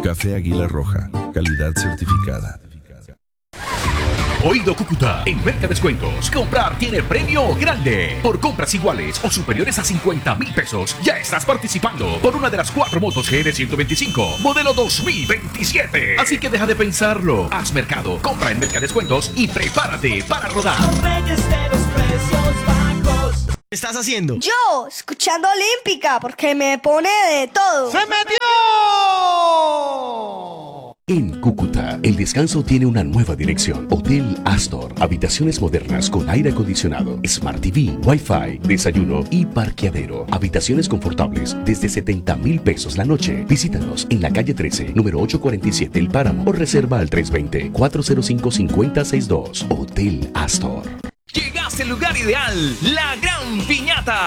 Café Águila Roja, calidad certificada. Oído Cúcuta, en Mercadescuentos, comprar tiene premio grande. Por compras iguales o superiores a 50,000 pesos, ya estás participando por una de las 4 motos GR125, modelo 2027. Así que deja de pensarlo, haz mercado, compra en Mercadescuentos y prepárate para rodar. ¿Qué estás haciendo? Yo, escuchando Olímpica, porque me pone de todo. ¡Se metió! En Cúcuta, el descanso tiene una nueva dirección. Hotel Astor. Habitaciones modernas con aire acondicionado, Smart TV, Wi-Fi, desayuno y parqueadero. Habitaciones confortables desde 70,000 pesos la noche. Visítanos en la calle 13, número 847 El Páramo o reserva al 320-405-5062. Hotel Astor. Llegaste al lugar ideal, la Gran Piñata.